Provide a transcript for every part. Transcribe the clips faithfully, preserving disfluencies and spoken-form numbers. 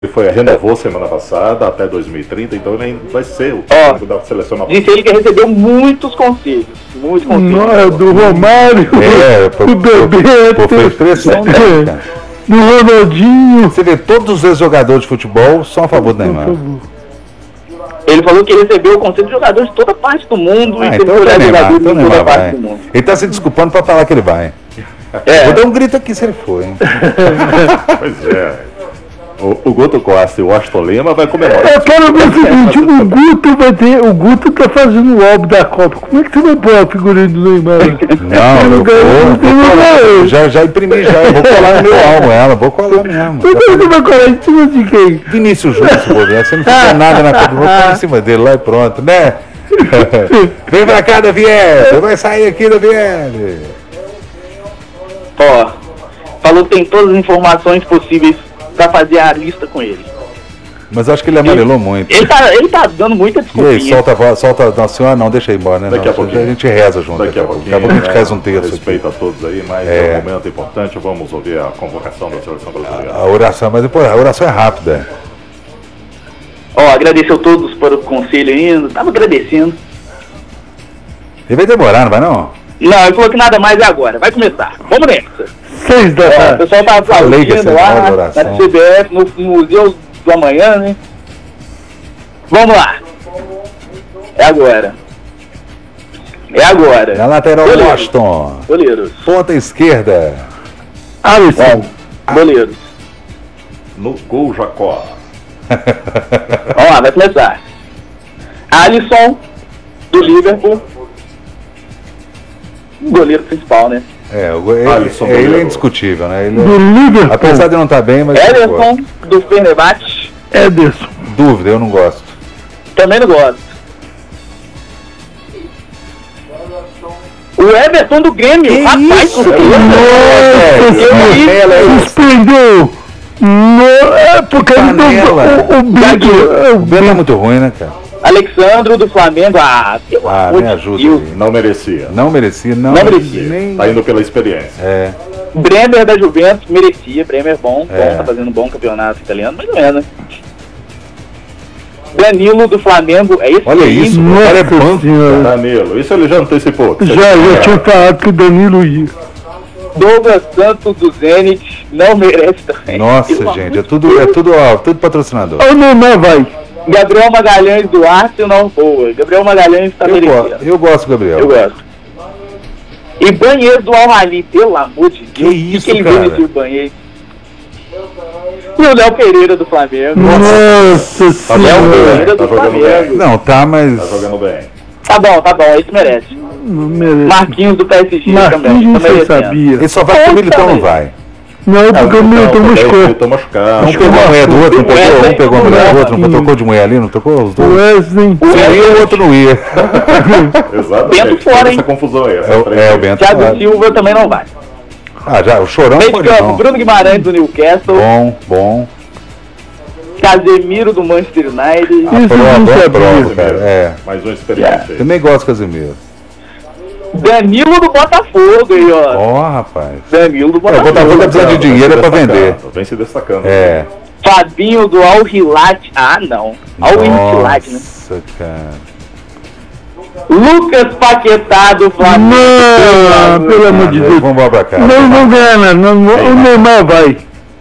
Ele foi, renovou semana passada até dois mil e trinta, então ele vai ser o técnico da seleção nova. Disse ele que recebeu muitos conselhos. Muitos conselhos. Não, é do Romário, É, do Bebeto, foi impressionante, cara. do Ronaldinho. Você vê, todos os jogadores de futebol são a favor do Neymar. Ele falou que ele recebeu o conselho de jogadores de toda parte do mundo. Ah, e então ele é Neymar, jogadores então de toda Neymar parte vai. do mundo. Ele tá se desculpando pra falar que ele vai. É. Vou dar um grito aqui se ele for, hein? Pois é. O, o Guto Costa e o Washington Lima vai comemorar. Eu quero ver o seguinte, o Guto vai ter, o Guto tá fazendo o álbum da Copa. Como é que você vai pôr a figurinha do Neymar? Não, eu vou, vou, já, já imprimi já, eu vou colar no meu álbum ela, vou colar mesmo. Como é que você vai colar em cima de quem? Vinícius Júnior, se bobear, você não fizer nada na Copa, vou colar em cima dele lá e pronto, né? Vem pra cá, Davier, vai sair aqui, Davier. Ó, falou que tem todas as informações possíveis pra fazer a lista com ele. Mas acho que ele amarelou muito. Ele tá, ele tá dando muita E desculpinha. aí, solta a voz, solta a senhora, não, deixa aí embora, né? Daqui Não, a pouquinho. a gente reza junto. Daqui a pouquinho. Daqui a pouco a gente né? reza um terço. Respeito a todos aí, mas é um momento importante. Vamos ouvir a convocação da seleção brasileira. A oração, mas depois a oração é rápida. Ó, agradeceu todos por o conselho ainda. Tava agradecendo. Ele vai demorar, não vai não? Não, ele falou que nada mais é agora. Vai começar. Vamos nessa. Seis da Ó, o tarde. pessoal tava Falei que ia aplaudindo ser uma lá adoração. na C B F, no, no Museu do Amanhã, né? Vamos lá. É agora. É agora. Na lateral, Goleiro. Washington. Goleiros. Ponta esquerda. Alisson. Goleiros. No gol, Jacó. Vamos lá, vai começar. Alisson, do Liverpool. O goleiro principal, né? É, o, ele, Alisson, é, ele é goleiro. indiscutível, né? Ele, Do Liverpool. apesar de não estar bem, mas... eu não Ederson, do Fenerbahçe. Ederson. gosto. Dúvida, eu não gosto. Também não gosto. O Everton do Grêmio. Que Rapaz, isso? o que Nossa Eu vi. senhora, suspendeu. No, é porque ele panela. não, o, o Bento, O o Bento é muito ruim, né, cara? Alexandro do Flamengo. Ah, pelo Ah, amor me de ajuda Deus. aí. Não merecia. Não merecia, não. Não merecia. Nem... Tá indo pela experiência. É. Bremer da Juventus, merecia. Bremer bom, bom, É. tá fazendo um bom campeonato italiano, mais ou menos. Danilo do Flamengo, é esse Olha aí? isso, o cara é Nossa banco. senhora. Danilo, isso ele já antecipou. que Já, você- já tinha falado que o Danilo ia. Douglas Santos do Zenit, não merece também. Nossa, Pelo gente, amor é tudo, é tudo, ó, tudo patrocinador. O Neymar vai. Gabriel Magalhães do Arsenal, boa. Gabriel Magalhães tá Eu, merecendo. go eu gosto, Gabriel. Eu gosto. E banheiro do Al-Ahly, pelo amor de Deus. Que o isso, que ele cara? viu nesse banheiro? E o Léo Pereira do Flamengo. Nossa Léo senhora. Pereira Tá do jogando Flamengo. Não, tá, mas... Tá jogando bem. Tá bom, tá bom, esse merece. Não merece. Marquinhos do P S G também. Marquinhos Tá você merecendo. sabia. Ele só vai porque o Militão não vai. Não, porque o Militão Ele machucou. tá machucado. Um pegou a mulher do outro, não pegou, um pegou a mulher do outro, não trocou de mulher ali, não trocou os O dois. Wesley. Um ia e o outro não ia. Exatamente. Bento fora, Teve hein? essa confusão aí. Essa É, o- frente é o aí. Bento. Thiago claro. Silva também não vai. Ah, já, o Chorão Meio de pode campo, não. Bruno Guimarães do Newcastle. Bom, bom. Casemiro do Manchester United. Isso eu Prova, não sabia. prova, cara. É. Mais um experiente aí. Também gosto do Casemiro. Danilo do Botafogo aí, ó. Ó, rapaz. Danilo do É, o Botafogo. Botafogo tá precisando de Vem se dinheiro é pra destacando, vender. Vem se destacando. É. Fabinho do Al Hilal. Ah, não. Al Hilal, né? Nossa, cara. Lucas Paquetá do Flamengo. Não, pelo amor de Deus. Vamos embora pra cá. Não, não ganha nada. Não, não, o Neymar vai.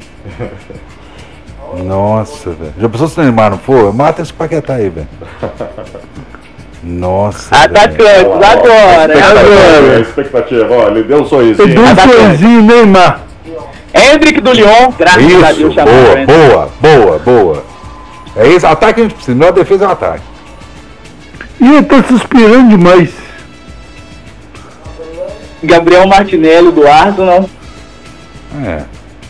Nossa, velho. Já pensou se o Neymar não for? Mata esse Paquetá aí, velho. Nossa, velho. Atacantes, agora, é agora. A expectativa, ó, ele deu um sorrisinho. Eu dou um sorrisinho, Neymar. Hendrick do Lyon, graças a Deus, Isso, chamou boa, o Hendrick. boa, boa, boa. É isso, ataque a gente precisa, melhor defesa é o ataque. E ele tá suspirando demais. Gabriel Martinelli do Arsenal. É.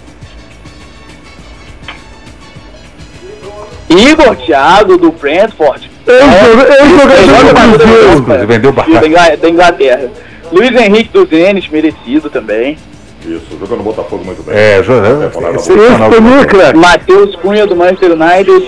Igor Thiago do Brentford. Ex-jogador do Cruzeiro. Inclusive, vendeu Da barato. Ingla- da Inglaterra. Luiz Henrique do Zenit, merecido também. Isso, jogando no Botafogo muito bem. É, jo- é, Temporada Esse excepcional. também é craque. Matheus Cunha do Manchester United.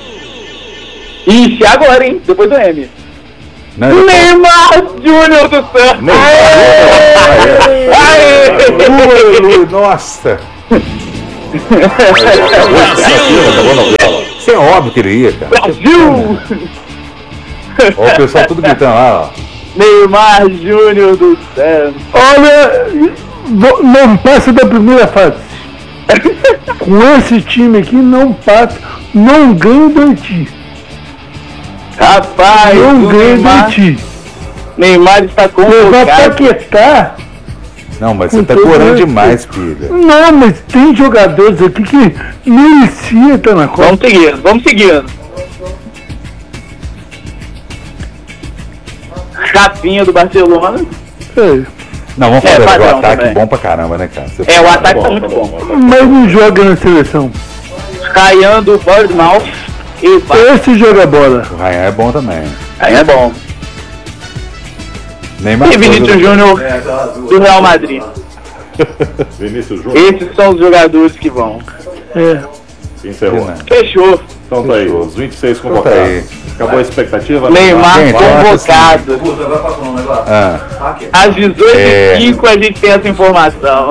Ixi, agora, hein? Depois do M. Não, ele- Neymar Júnior do Santos. Neymar. Aê! Aê! Ui, ui, Nossa! Isso é óbvio que ele ia, cara. Brasil! Ó, o pessoal tudo gritando lá, ó. Neymar Júnior do céu. Olha, vo- não passa da primeira fase. Com esse time aqui não passa, não ganha do Haiti. Rapaz, Não o ganha do Neymar, Haiti. Neymar está Levar convocado. Paquetá. Não, mas você Com tá todo corando respeito. demais, filha. Não, mas tem jogadores aqui que merecia estar na Copa. Vamos seguindo, vamos seguindo. Rapinha do Barcelona. É, Não, vamos É, falar, o padrão ataque também. bom pra caramba, né, cara? Você É, o fala, ataque tá Bom, muito tá bom. bom, tá bom. mas não joga na seleção. Ryan do Bournemouth. E vai. Esse joga bola. O Ryan é bom também. Aí é bom. Neymar E Vinícius Souza- Júnior do Real Madrid. Vinícius Júnior. Esses são os jogadores que vão. É. Encerrou. Né? Fechou. Então tá aí, Fechou. os vinte e seis Então tá convocados. aí. Acabou a expectativa? Neymar Gente, eu acho convocado. Ah, Às dezoito É. e cinco a gente tem essa informação.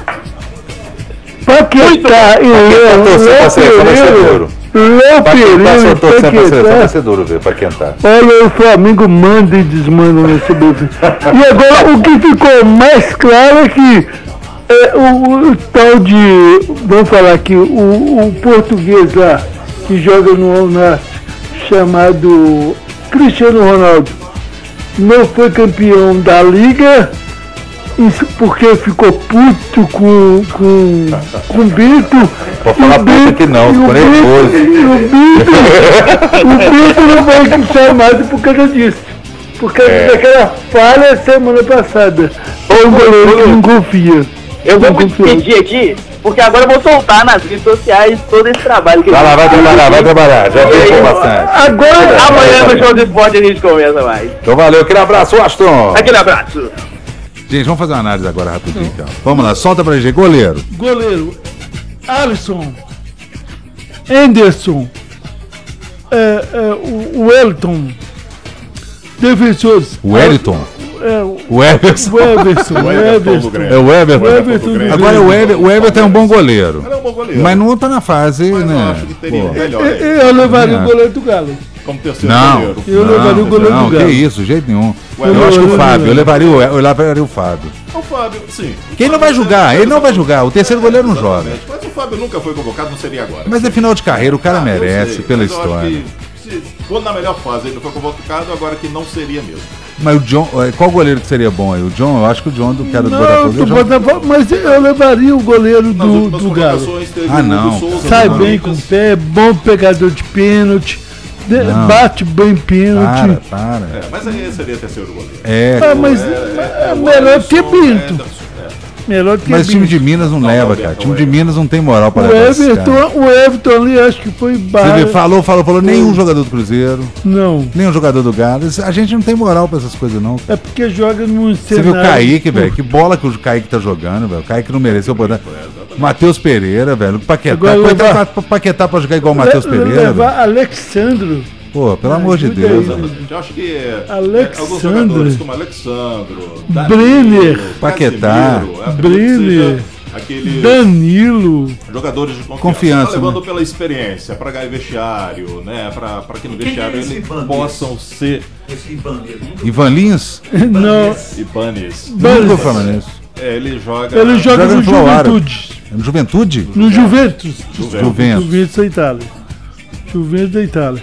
Paquetá e Léo torcer pra seleção vai ser Pereira. duro. Léo pra quem tá Pereira só e torcendo pra seleção vai Paquetá. ser duro ver, pra quem tá. Olha, o Flamengo manda e desmanda nesse bolso. E agora o que ficou mais claro é que é, o, o tal de, vamos falar aqui, o, o português lá, que joga no Al-Nassr, chamado Cristiano Ronaldo, não foi campeão da Liga, isso porque ficou puto com, com, com o Bento. Pode falar E o puta Bento- que não, e o ficou Bento- nervoso. e o Bento, o Bento não foi chamado por causa disso. Por causa É. daquela falha semana passada. Ou o goleiro que não confia. Eu vou Não me confia. despedir aqui, porque agora eu vou soltar nas redes sociais todo esse trabalho que Vai lá, vai trabalhar, vai trabalhar. Já tem bastante. Agora, Amanhã no show do esporte a gente começa mais. Então valeu, aquele abraço, Aston. Aquele abraço. Gente, vamos fazer uma análise agora rapidinho, então. Vamos lá, solta pra gente, goleiro. goleiro, Alisson, Anderson, é, é, o, o Elton, defensores. O Wellington. É, o, O Everson. o Everson, o O Everton do Everson. Grêmio. É o Everton. O Everton do Grêmio. Agora o, Ever, o Everton é um bom goleiro. Ele é um bom goleiro. Mas não tá na fase, Mas eu né? acho que teria Pô. melhor Eu, aí, eu levaria Não. o goleiro do Galo. como terceiro Não, goleiro. Eu levaria o goleiro não, do Galo. que isso, de jeito nenhum. Ué, Eu eu acho que o levaria- Fábio, eu levaria o, eu levaria o Fábio. O Fábio, sim. Quem não vai julgar? Ele não vai julgar. O terceiro goleiro não joga. Exatamente. Mas o Fábio nunca foi convocado, não seria agora. Mas é final de carreira, o cara Ah, eu merece, sei, pela mas eu acho história. que se- quando na melhor fase ele não foi convocado, agora que não seria mesmo. Mas o John, eh, qual goleiro que seria bom aí? O John, eu acho que o John do cara do Não, Botafogo. do ele joga- Botafogo, mas eu levaria o goleiro Nas do, últimas do Galo. convocações teve Ah, o não. Hugo Souza, Sai do bem com o Corinthians. pé, bom pegador de pênalti, de- Não. bate bem pênalti. Para, para. É, mas aí seria terceiro goleiro. É, Ah, mas É, é, o melhor que Alisson, Pinto. Ederson, é. Melhor que mas o time Pinto. de Minas não, Não, leva, não, cara. O não, time é. de Minas não tem moral pra O levar esse cara. Everton, o Everton ali acho que foi Você barra. vê, falou, falou, falou, nenhum jogador do Cruzeiro, Não, nenhum jogador do Galo. A gente não tem moral pra essas coisas, não. é porque joga num Você cenário... viu o Kaique, velho? Que bola que o Kaique tá jogando, velho. O Kaique não mereceu botar. Matheus Pereira, velho. O Paquetá. Agora Coitado levar- pra, pra Paquetá pra jogar igual o Matheus Le- Pereira, levar velho. Alexandro. Pô, pelo amor de ajuda Deus, aí, velho. Exatamente. Eu acho que é, Alexandre. alguns jogadores como Alexandro, Brenner. Paquetá. Casemiro, eu acredito que Brenner. seja aqueles Danilo. jogadores de confiança, Confiança, tá levando né? pela experiência, para ganhar vestiário, né, para que no Quem vestiário é esse eles Ibanez? possam ser Esse Ibanez. Ivan Lins? Não, Ibanez. Nunca vou falar nisso. É, ele joga ele joga, Joga no no Flow Árabe. Juventude. É no Juventude? No Juventus. Juventus. Juventus. Juventus da Itália. Juventus da Itália.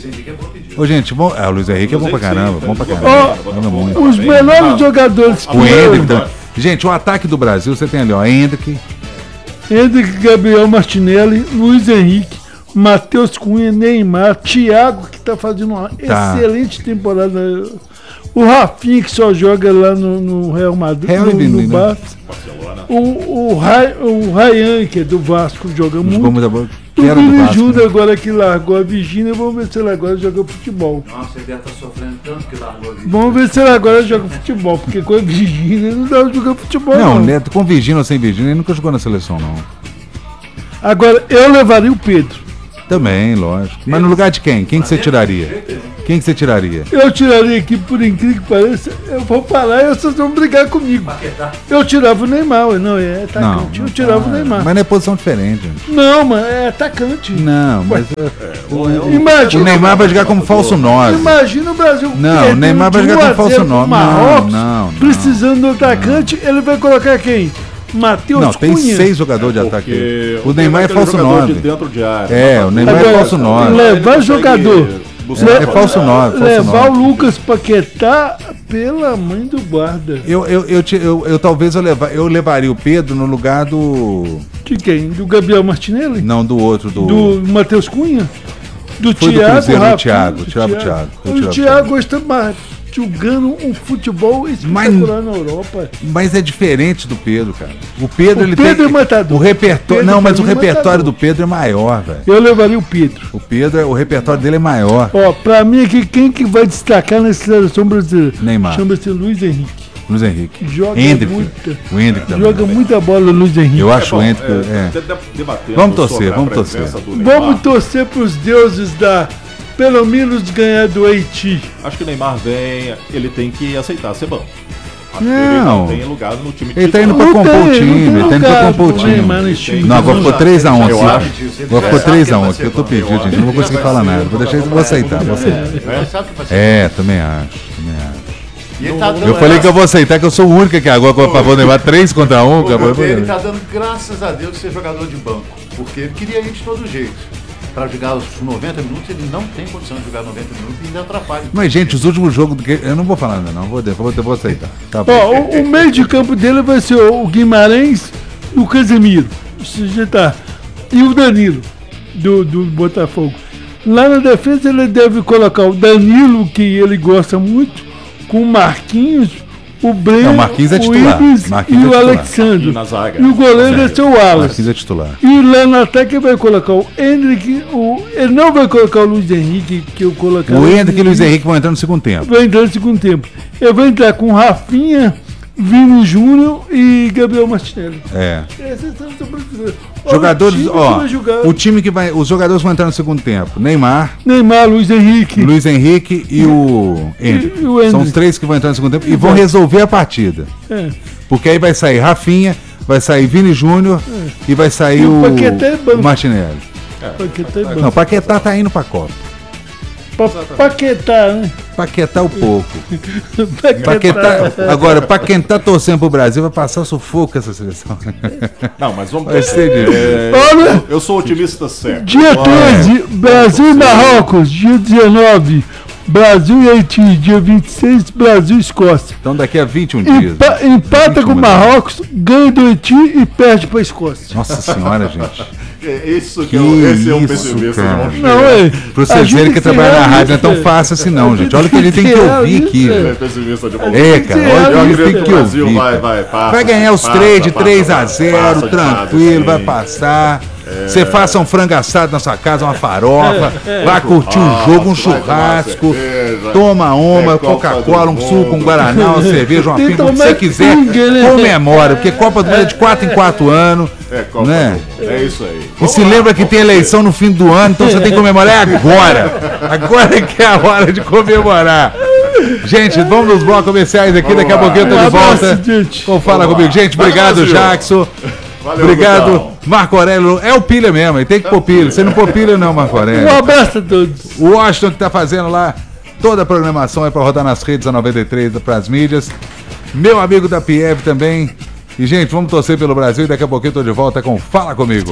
Ô, gente, bom. Ah, o Luiz Henrique é bom pra caramba. Bom pra caramba. Ó, Manda muito. Os melhores jogadores que O eu... Hendrick também. Gente, o ataque do Brasil, você tem ali, ó. Hendrick. Hendrick, Gabriel Martinelli, Luiz Henrique, Matheus Cunha, Neymar, Thiago, que tá fazendo uma Tá. excelente temporada. O Rafinha, que só joga lá no, no Real Madrid, Real no, e Vini, no né? Barça. Barcelona. O, o, Ray, o Ryan, que é do Vasco, joga Jogou muito. muita bola. O Que era do Vini Vasco, Júnior, né? agora que largou a Virgínia, vamos ver se ele agora joga futebol. Nossa, ele deve estar sofrendo tanto que largou a vida. Vamos ver se ele agora joga futebol, porque com a Virgínia não dá pra jogar futebol. Não, Não, Neto, com Virgínia ou sem Virgínia, ele nunca jogou na seleção, não. Agora, eu levaria o Pedro. Também, lógico. Mas no lugar de quem? Quem que você tiraria? Quem que você tiraria? Eu tiraria aqui, por incrível que pareça, eu vou falar e vocês vão brigar comigo. Eu tirava o Neymar, ué, não, é atacante. Não, eu tirava o Neymar. Mas não é posição diferente, gente. Não, mano, é atacante. Não, mas é, o, Imagina, o Neymar vai jogar como falso nove. Imagina o Brasil. Não, perdendo o Neymar vai de jogar um a como falso zero pro nove. Marrocos, Não, não, não. precisando do atacante, ele vai colocar quem? Matheus Não, tem Cunha. seis jogadores de ataque. Porque O Neymar é aquele falso jogador nove. de dentro de área. É, o Neymar é Agora, falso nove. levar jogador. É, é falso nove. Levar o Lucas Paquetá pela mãe do guarda. Eu, eu, eu, te- eu, eu talvez eu, leva, eu levaria o Pedro no lugar do. De quem? Do Gabriel Martinelli? Não, do outro, do. Do Matheus Cunha? Do Foi do Thiago Cruzeiro, do Rafinha, Thiago, do tirava o Thiago, eu O tirava o Thiago está mais jogando um futebol espetacular na Europa. Mas é diferente do Pedro, cara. O Pedro, O ele Pedro tem. é matador. O repertório. Pedro Não, mas pra o mim é repertório matador. do Pedro é maior, velho. Eu levaria o Pedro. O Pedro, é- o repertório dele é maior. Ó, pra mim aqui, quem que vai destacar nessa seleção brasileira? Neymar. Chama-se Luiz Henrique. Luiz Henrique. Joga Hendrick. muita. O Hendrick também. Joga muita bola, Luiz Henrique. Eu acho Bom, o Hendrick. é, É. de- de- debatendo Vamos torcer, sobre a vamos presença torcer. do Neymar, Vamos torcer pros deuses da, pelo menos, ganhar do Haiti. Acho que o Neymar vem, ele tem que aceitar ser bom. Acho que Não. ele não tem lugar no time Ele tá indo titular. pra Não compor o tem, time, não tem ele tá indo pra lugar compor o pro time. Neymar nesse time. Não, agora ficou três a um. Eu assim. acho. Agora ficou três a um aqui. Eu tô perdido, gente. Não vou conseguir falar nada. Vou deixar isso, vou aceitar. Vou aceitar. Ele sabe que vai ser. É, também acho. Também acho. E ele tá dando Eu falei que eu vou aceitar, que eu sou o único aqui agora, a favor do Neymar, três contra um. O Acabou. Bebê, ele tá dando graças a Deus de ser jogador de banco, porque ele queria ir de todo jeito. Para jogar os noventa minutos, ele não tem condição de jogar noventa minutos e ainda atrapalha. Mas, gente, os últimos jogos. do que- Eu não vou falar nada, não. Vou, vou, vou aceitar. Tá bom. Ó, o, o meio de campo dele vai ser o Guimarães e o Casemiro. Isso já tá. E o Danilo, do, do Botafogo. Lá na defesa ele deve colocar o Danilo, que ele gosta muito, com o Marquinhos, o Breno, Não, Marquinhos é o titular. Ibis Marquinhos e é o titular. Alexandre. E na zaga. E o goleiro é seu Wallace. Marquinhos é titular. E lá no ataque vai colocar o Hendrick, o, ele não vai colocar o Luiz Henrique, que eu coloquei. O Hendrick e o Luiz Henrique vão entrar no segundo tempo. Vai entrar no segundo tempo. Ele vai entrar com Rafinha, Vini Júnior e Gabriel Martinelli. É. Essa é a seleção brasileira. Olha Jogadores, o time que ó, vai jogar. o time que vai, os jogadores vão entrar no segundo tempo. Neymar, Neymar, Luiz Henrique. Luiz Henrique e o Hendrick. E o Hendrick. São os três que vão entrar no segundo tempo e vão resolver a partida. É. Porque aí vai sair Rafinha, vai sair Vini Júnior e vai sair E o o, Paquetá é banco. o Martinelli. Paquetá é bom. Não, Paquetá tá indo pra Copa. Pa Paquetá, né? Paquetá o pouco. Paquetá. Paquetá, agora, pra quem tá torcendo pro Brasil, vai passar sufoco essa seleção. Não, mas vamos Vai ser torcer. difícil. É, Olha, eu sou otimista certo. dia treze, Brasil e Marrocos. Dia dezenove, Brasil e Haiti. Dia vinte e seis, Brasil e Escócia. Então daqui a vinte e um dias. Empa né? empata vinte e um com o dias. Marrocos, ganha do Haiti e perde pra Escócia. Nossa senhora, gente. É, Isso que, Que é o- esse é um isso, pessimista cara. de mão cheia. Não, é. Pra vocês verem que trabalhar na rádio não é tão fácil assim não, gente. Olha o que ele tem que ouvir aqui. Ele é velho. pessimista de mão É, cara, olha o Eu que ele acredito tem que que o Brasil ouvir. vai, cara. vai, passa, Vai ganhar os passa, três de passa, três a passa, zero, passa de tranquilo, fase, vai sim. passar. Você faça um frango assado na sua casa, uma farofa, vai curtir um Ah, jogo, um vai tomar churrasco, cerveja, toma uma, é Copa Coca-Cola, um do suco, um Mundo. Guaraná, uma cerveja, uma Tem pinga, o que tomar você quiser, pinga, né? comemora, porque Copa do Mundo é de quatro em quatro anos, É, Copa né? do Mundo. É isso aí. E Vamos se lá, lembra que vamos tem torcer. eleição no fim do ano, então você tem que comemorar agora. Agora que é a hora de comemorar. Gente, vamos nos blocos comerciais aqui, Vamos daqui a lá. pouquinho eu tô Um de abraço, volta. gente. Então fala Vamos comigo. lá. Gente, Vai, obrigado, Brasil. Jackson. Valeu, Obrigado, Gustavo. Marco Aurélio. É o pilha mesmo, ele tem que pôr pilha. Você não pôr pilha não, Marco Um Aurélio. abraço a todos. O Washington que tá fazendo lá, toda a programação é pra rodar nas redes da noventa e três, pras mídias. Meu amigo da P F também. E, gente, vamos torcer pelo Brasil e daqui a pouquinho eu tô de volta com Fala Comigo.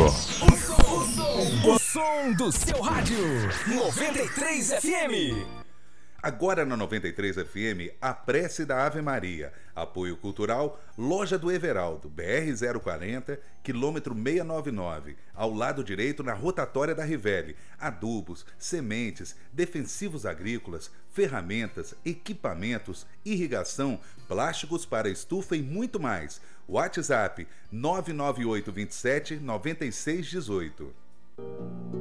O som do seu rádio. noventa e três F M. Agora na noventa e três F M, a prece da Ave Maria. Apoio cultural, Loja do Everaldo, B R zero quarenta, quilômetro seiscentos e noventa e nove. Ao lado direito, na rotatória da Rivelli. Adubos, sementes, defensivos agrícolas, ferramentas, equipamentos, irrigação, plásticos para estufa e muito mais. WhatsApp nove nove oito dois sete nove seis um oito.